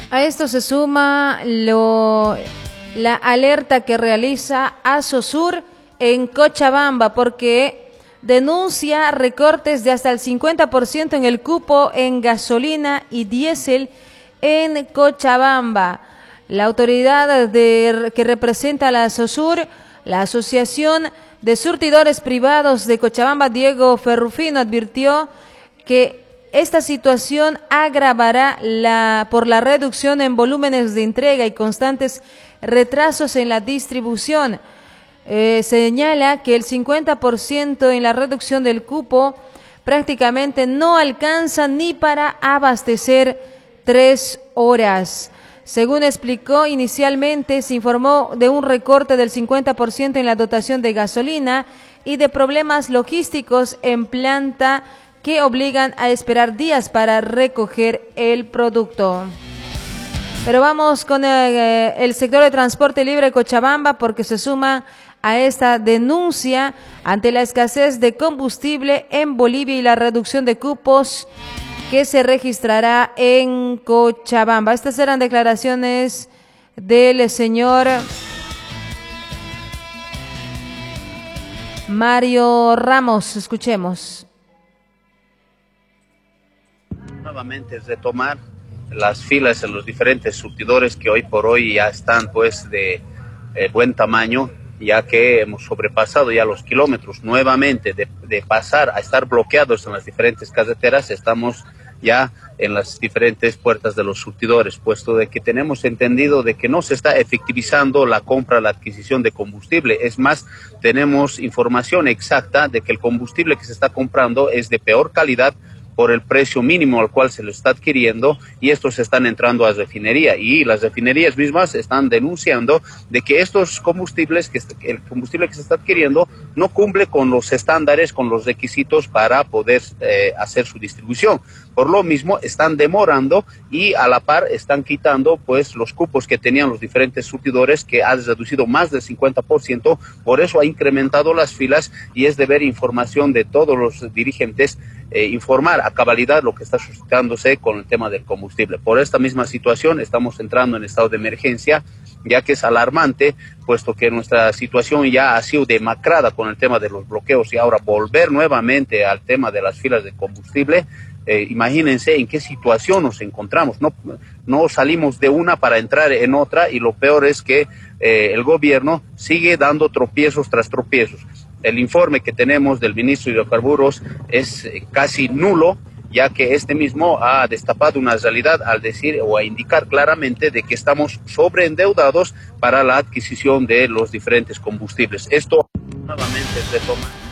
A esto se suma la alerta que realiza Asosur en Cochabamba, porque denuncia recortes de hasta el 50% en el cupo en gasolina y diésel en Cochabamba. La autoridad que representa a la Asosur, la Asociación de Surtidores Privados de Cochabamba, Diego Ferrufino, advirtió que esta situación agravará por la reducción en volúmenes de entrega y constantes retrasos en la distribución. Señala que el 50% en la reducción del cupo prácticamente no alcanza ni para abastecer 3 horas. Según explicó, inicialmente se informó de un recorte del 50% en la dotación de gasolina y de problemas logísticos en planta que obligan a esperar días para recoger el producto. Pero vamos con el sector de transporte libre de Cochabamba, porque se suma a esta denuncia ante la escasez de combustible en Bolivia y la reducción de cupos que se registrará en Cochabamba. Estas eran declaraciones del señor Mario Ramos. Escuchemos. Nuevamente retomar las filas en los diferentes surtidores que hoy por hoy ya están pues de buen tamaño, ya que hemos sobrepasado ya los kilómetros. Nuevamente de pasar a estar bloqueados en las diferentes carreteras, estamos ya en las diferentes puertas de los surtidores, puesto de que tenemos entendido de que no se está efectivizando la compra, la adquisición de combustible. Es más, tenemos información exacta de que el combustible que se está comprando es de peor calidad por el precio mínimo al cual se lo está adquiriendo, y estos están entrando a refinería, y las refinerías mismas están denunciando de que estos combustibles, el combustible que se está adquiriendo no cumple con los estándares, con los requisitos para poder hacer su distribución. Por lo mismo están demorando y a la par están quitando pues los cupos que tenían los diferentes surtidores, que ha reducido más del 50%, por eso ha incrementado las filas, y es deber información de todos los dirigentes informar a cabalidad lo que está suscitándose con el tema del combustible. Por esta misma situación estamos entrando en estado de emergencia, ya que es alarmante, puesto que nuestra situación ya ha sido demacrada con el tema de los bloqueos, y ahora volver nuevamente al tema de las filas de combustible. Imagínense en qué situación nos encontramos. No salimos de una para entrar en otra, y lo peor es que el gobierno sigue dando tropiezos tras tropiezos. El informe que tenemos del ministro de Hidrocarburos es casi nulo, ya que este mismo ha destapado una realidad al decir o a indicar claramente de que estamos sobreendeudados para la adquisición de los diferentes combustibles. Esto nuevamente se toma.